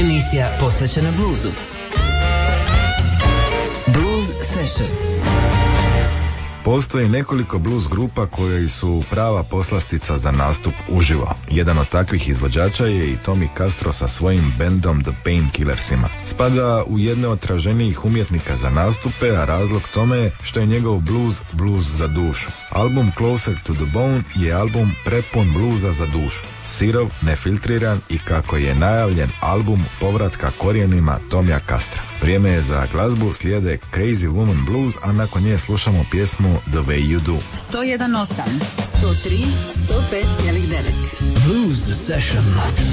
Emisija posvećena bluzu. Blues Session. Postoji nekoliko blues grupa koji su prava poslastica za nastup uživo. Jedan od takvih izvođača je i Tommy Castro sa svojim bendom The Painkillersima. Spada u jedne od traženijih umjetnika za nastupe, a razlog tome je što je njegov blues za dušu. Album Closer to the Bone je album prepun bluza za dušu. Sirov, nefiltriran i kako je najavljen album povratka korijenima Tomija Castra. Vrijeme je za glazbu, slijede Crazy Woman Blues, a nakon nje slušamo pjesmu The Way You Do. 101.8, 103, 105,9. Blues Session.